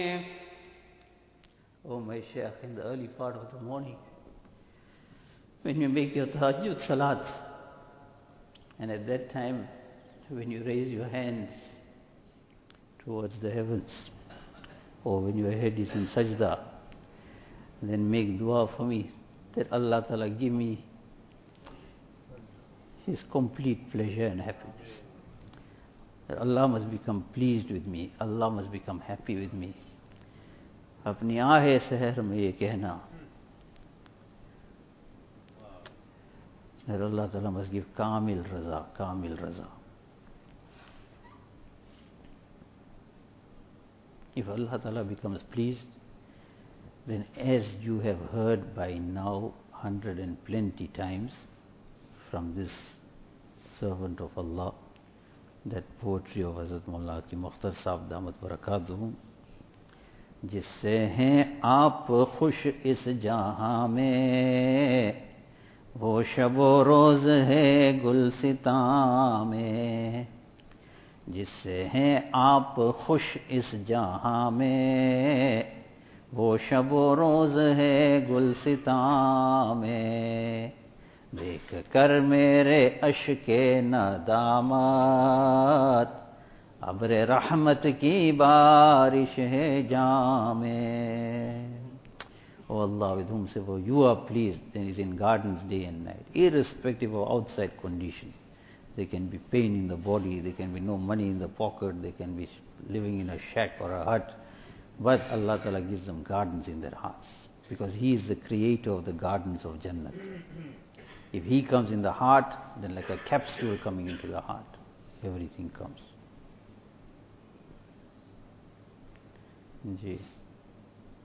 Oh my Shaykh, in the early part of the morning, when you make your tahajjud salat, and at that time, when you raise your hands towards the heavens, or when your head is in sajda, then make dua for me that Allah Ta'ala give me His complete pleasure and happiness. That Allah must become pleased with me, Allah must become happy with me. अपनी आहे सहर में ये कहना that Allah Ta'ala must give Kamil Raza, Kamil Raza. If Allah Ta'ala becomes pleased, then as you have heard by now 120 times from this servant of Allah, that poetry of Hazrat Mullah Ki Mukhtar Sahib Damat Barakatuhum, जिससे हैं आप खुश इस जहां में, वो शबो रोज है गुलसितां में। जिससे हैं आप खुश इस जहां में, वो शबो रोज है गुलसितां में। देख कर मेरे अश्के नदामत, अब्र रहमत की बारिश है जामे। O Allah, with whomsoever you are pleased, then is in gardens day and night, irrespective of outside conditions. There can be pain in the body, there can be no money in the pocket, they can be living in a shack or a hut, but Allah Ta'ala gives them gardens in their hearts, because He is the creator of the gardens of Jannat. If He comes in the heart, then like a capsule coming into the heart, everything comes. Ji